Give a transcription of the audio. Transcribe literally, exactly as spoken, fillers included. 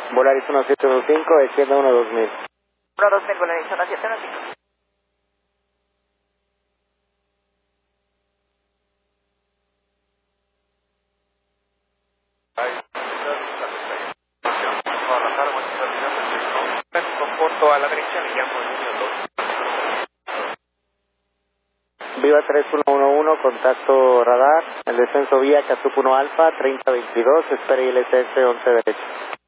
Volaris uno siete dos cinco, desciende uno dos mil. uno dos mil, Volaris uno siete dos cinco. Comporto a la derecha, le llamo el número dos. Viva tres uno uno uno, contacto radar, el descenso vía Casup uno Alfa, treinta veintidós, espera I L S S once derecha.